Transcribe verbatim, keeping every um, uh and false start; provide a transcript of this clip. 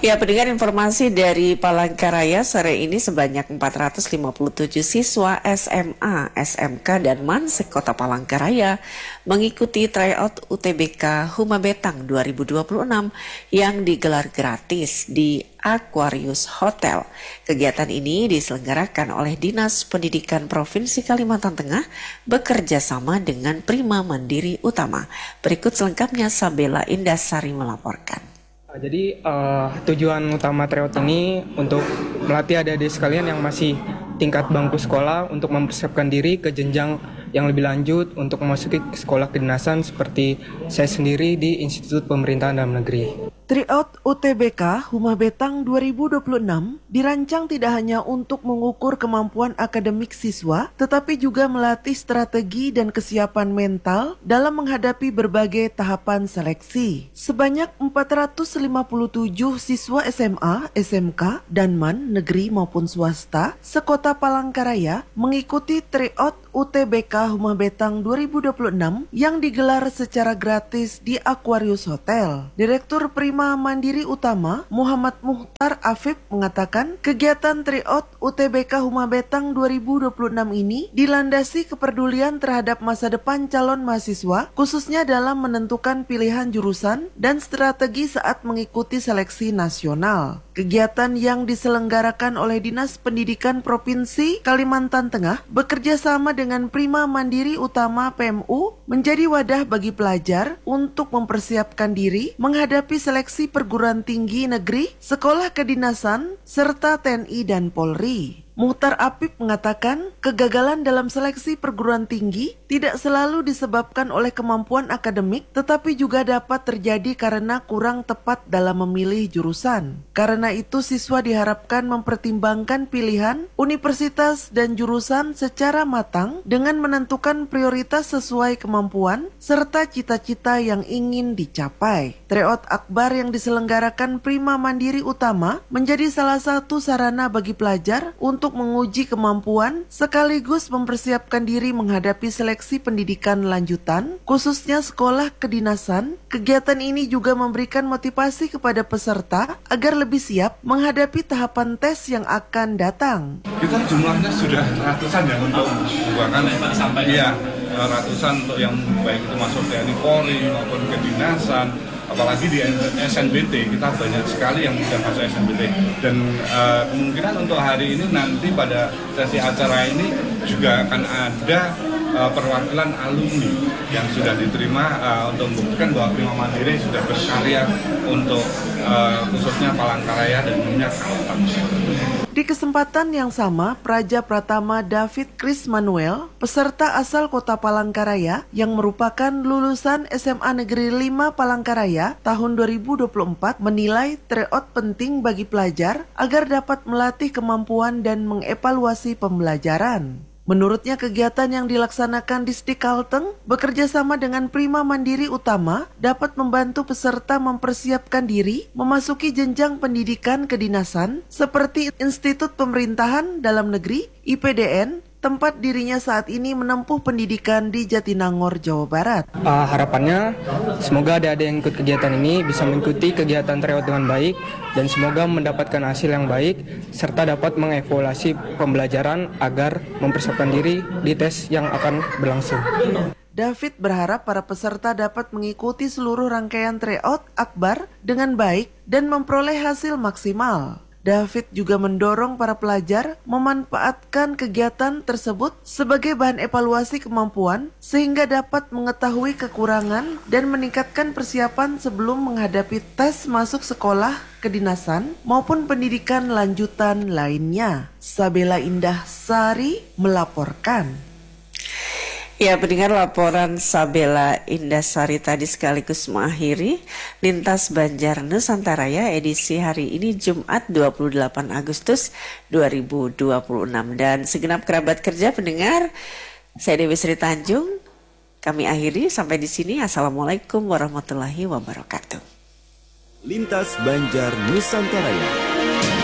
Ya, pendengar, informasi dari Palangkaraya sore ini sebanyak empat ratus lima puluh tujuh siswa S M A, S M K, dan MAN se-Kota Palangkaraya mengikuti tryout U T B K Huma Betang dua ribu dua puluh enam yang digelar gratis di Aquarius Hotel. Kegiatan ini diselenggarakan oleh Dinas Pendidikan Provinsi Kalimantan Tengah bekerja sama dengan Prima Mandiri Utama. Berikut selengkapnya, Sabela Indasari melaporkan. Jadi uh, tujuan utama tryout ini untuk melatih adik-adik sekalian yang masih tingkat bangku sekolah untuk mempersiapkan diri ke jenjang yang lebih lanjut untuk memasuki sekolah kedinasan seperti saya sendiri di Institut Pemerintahan Dalam Negeri. Tryout U T B K Huma Betang dua ribu dua puluh enam dirancang tidak hanya untuk mengukur kemampuan akademik siswa, tetapi juga melatih strategi dan kesiapan mental dalam menghadapi berbagai tahapan seleksi. Sebanyak empat ratus lima puluh tujuh siswa S M A, S M K, dan MAN negeri maupun swasta se-Kota Palangkaraya mengikuti tryout U T B K Huma Betang dua ribu dua puluh enam yang digelar secara gratis di Aquarius Hotel. Direktur Prima Mandiri Utama Muhammad Muhtar Afif mengatakan kegiatan tryout U T B K Huma Betang dua ribu dua puluh enam ini dilandasi kepedulian terhadap masa depan calon mahasiswa, khususnya dalam menentukan pilihan jurusan dan strategi saat mengikuti seleksi nasional. Kegiatan yang diselenggarakan oleh Dinas Pendidikan Provinsi Kalimantan Tengah bekerja sama dengan Prima Mandiri Utama P M U menjadi wadah bagi pelajar untuk mempersiapkan diri menghadapi seleksi perguruan tinggi negeri, sekolah kedinasan, serta T N I dan Polri. Muhtar Apip mengatakan kegagalan dalam seleksi perguruan tinggi tidak selalu disebabkan oleh kemampuan akademik, tetapi juga dapat terjadi karena kurang tepat dalam memilih jurusan. Karena itu siswa diharapkan mempertimbangkan pilihan universitas dan jurusan secara matang dengan menentukan prioritas sesuai kemampuan serta cita-cita yang ingin dicapai. Tryout Akbar yang diselenggarakan Prima Mandiri Utama menjadi salah satu sarana bagi pelajar untuk untuk menguji kemampuan sekaligus mempersiapkan diri menghadapi seleksi pendidikan lanjutan, khususnya sekolah kedinasan. Kegiatan ini juga memberikan motivasi kepada peserta agar lebih siap menghadapi tahapan tes yang akan datang. Kita jumlahnya sudah ratusan ya untuk membuahkan sampai ya ratusan untuk yang baik itu masuk T N I Polri maupun kedinasan. Apalagi di S N B T, kita banyak sekali yang sudah masuk S N B T. Dan uh, kemungkinan untuk hari ini nanti pada sesi acara ini juga akan ada uh, perwakilan alumni yang sudah diterima uh, untuk membuktikan bahwa Prima Mandiri sudah berkarya untuk uh, khususnya Palangkaraya dan umumnya Kalteng. Di kesempatan yang sama, Praja Pratama David Chris Manuel, peserta asal Kota Palangkaraya yang merupakan lulusan S M A Negeri lima Palangkaraya tahun dua ribu dua puluh empat, menilai tryout penting bagi pelajar agar dapat melatih kemampuan dan mengevaluasi pembelajaran. Menurutnya kegiatan yang dilaksanakan di Distrik Kalteng bekerja sama dengan Prima Mandiri Utama dapat membantu peserta mempersiapkan diri memasuki jenjang pendidikan kedinasan seperti Institut Pemerintahan Dalam Negeri I P D N, tempat dirinya saat ini menempuh pendidikan di Jatinangor, Jawa Barat. Uh, harapannya semoga adik-adik yang ikut kegiatan ini bisa mengikuti kegiatan tryout dengan baik dan semoga mendapatkan hasil yang baik serta dapat mengevaluasi pembelajaran agar mempersiapkan diri di tes yang akan berlangsung. David berharap para peserta dapat mengikuti seluruh rangkaian tryout Akbar dengan baik dan memperoleh hasil maksimal. David juga mendorong para pelajar memanfaatkan kegiatan tersebut sebagai bahan evaluasi kemampuan sehingga dapat mengetahui kekurangan dan meningkatkan persiapan sebelum menghadapi tes masuk sekolah kedinasan maupun pendidikan lanjutan lainnya. Sabela Indasari melaporkan. Ya, pendengar, laporan Sabela Indasari tadi sekaligus mengakhiri Lintas Banjar Nusantara ya edisi hari ini Jumat dua puluh delapan Agustus dua ribu dua puluh enam. Dan segenap kerabat kerja pendengar, saya Dewi Sri Tanjung, kami akhiri sampai di sini. Assalamualaikum warahmatullahi wabarakatuh. Lintas Banjar Nusantara.